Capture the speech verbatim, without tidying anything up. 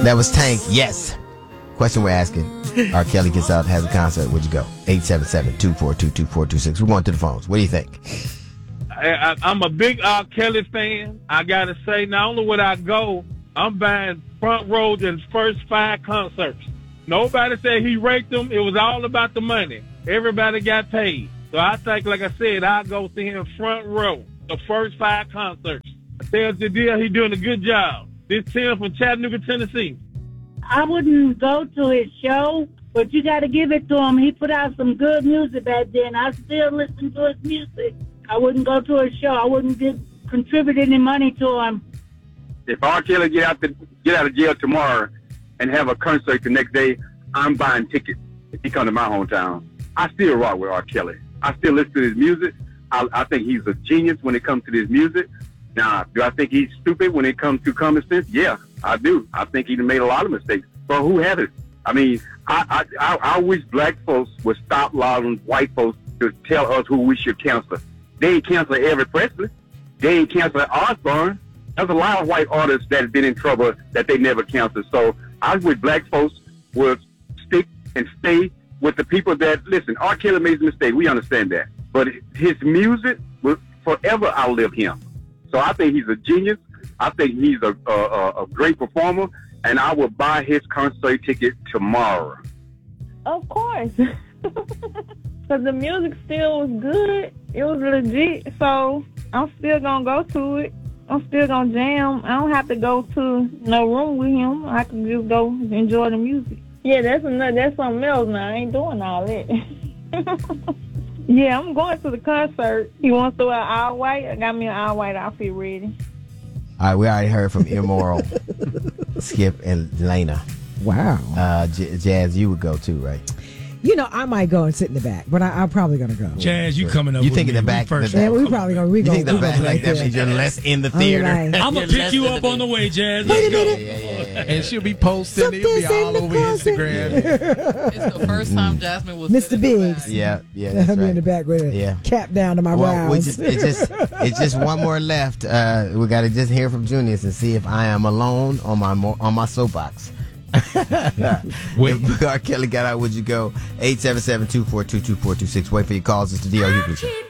That was Tank. Yes. Question we're asking. R. Kelly gets out, has a concert. Would you go? eight seven seven, two four two, two four two six. We're going to the phones. What do you think? I, I, I'm a big R. Kelly fan. I got to say, not only would I go, I'm buying front row in his first five concerts. Nobody said he raked them. It was all about the money. Everybody got paid. So I think, like I said, I'll go see him front row, the first five concerts. I tell you, deal, he's doing a good job. This Tim from Chattanooga, Tennessee. I wouldn't go to his show, but you got to give it to him. He put out some good music back then. I still listen to his music. I wouldn't go to his show. I wouldn't give, contribute any money to him. If R. Kelly get out the get out of jail tomorrow and have a concert the next day, I'm buying tickets if he come to my hometown. I still rock with R. Kelly. I still listen to his music. I, I think he's a genius when it comes to his music. Now, do I think he's stupid when it comes to common sense? Yeah, I do. I think he made a lot of mistakes. But who hasn't? I mean, I, I, I, I wish black folks would stop allowing white folks to tell us who we should cancel. They ain't cancel Elvis Presley. They ain't cancel Osbourne. There's a lot of white artists that have been in trouble that they never canceled. So I wish black folks would stick and stay with the people that, listen, R. Kelly made a mistake. We understand that. But his music will forever outlive him. So I think he's a genius. I think he's a, a, a great performer. And I will buy his concert ticket tomorrow. Of course. Because the music still was good. It was legit. So I'm still going to go to it. I'm still going to jam. I don't have to go to no room with him. I can just go enjoy the music. Yeah, that's another, that's something else now. I ain't doing all that. Yeah, I'm going to the concert. He wants to wear all white. I got me an all white outfit ready. All right, we already heard from Immoral, Skip, and Lena. Wow. Uh, J- Jazz, you would go too, right? You know, I might go and sit in the back, but I, I'm probably going to go. Jazz, you coming up You with think me. in the back? First. Yeah, we probably going to. You Go, think the back, right like that there. means you're less in the theater? Right. I'm going to pick you up on the way, Jazz. Let's go. Yeah, yeah, yeah, yeah. And she'll be posting. It'll be all over Instagram. It's the first time Jasmine was Mister Biggs. Yeah, yeah, that's I'll be in right. the back with a Yeah. cap down to my Well, we brows. just, it's just it's just one more left. Uh, we got to just hear from Junius and see if I am alone on my mo- on my soapbox. If R. Kelly got out, would you go? eight seven seven, two four two, two four two six. Wait for your calls. It's the D R Hughley Show.